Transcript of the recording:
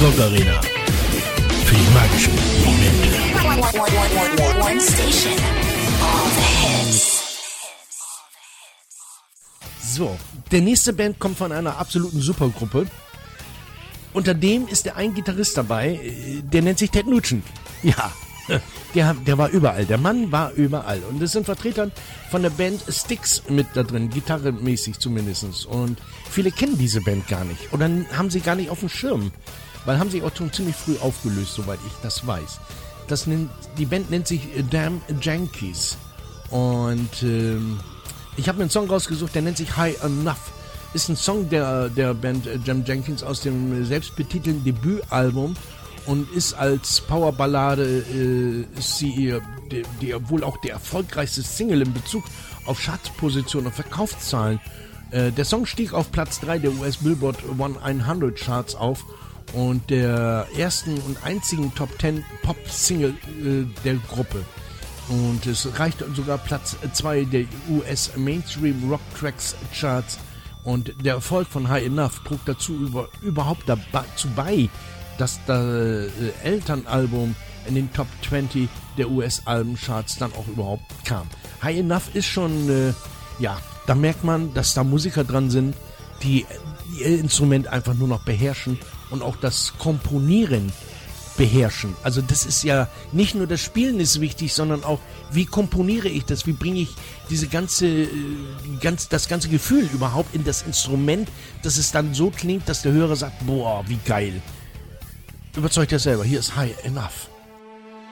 Rock Arena. Für die magischen Momente. One station, all the hits. So, der nächste Band kommt von einer absoluten Supergruppe. Unter dem ist der ein Gitarrist dabei, der nennt sich Ted Nugent. Ja, der war überall. Der Mann war überall. Und es sind Vertreter von der Band Styx mit da drin, gitarrenmäßig zumindest. Und viele kennen diese Band gar nicht. Oder haben sie gar nicht auf dem Schirm. Weil haben sie auch schon ziemlich früh aufgelöst, soweit ich das weiß. Die Band nennt sich Damn Yankees. Und ich habe mir einen Song rausgesucht, der nennt sich High Enough. Ist ein Song der Band Damn Yankees aus dem selbstbetitelten Debütalbum und ist als Powerballade ist sie wohl auch der erfolgreichste Single in Bezug auf Chartpositionen und Verkaufszahlen. Der Song stieg auf Platz 3 der US Billboard 100 Charts auf und der ersten und einzigen Top 10 Pop-Single der Gruppe. Und es reichte sogar Platz 2 der US Mainstream Rock Tracks Charts. Und der Erfolg von High Enough trug dazu überhaupt dazu bei, dass das Elternalbum in den Top 20 der US-Albencharts dann auch überhaupt kam. High Enough ist schon, da merkt man, dass da Musiker dran sind, die ihr Instrument einfach nur noch beherrschen und auch das Komponieren beherrschen. Also das ist ja nicht nur das Spielen ist wichtig, sondern auch, wie komponiere ich das, wie bringe ich das ganze Gefühl überhaupt in das Instrument, dass es dann so klingt, dass der Hörer sagt, boah, wie geil. Überzeugt er selber. Hier ist High Enough.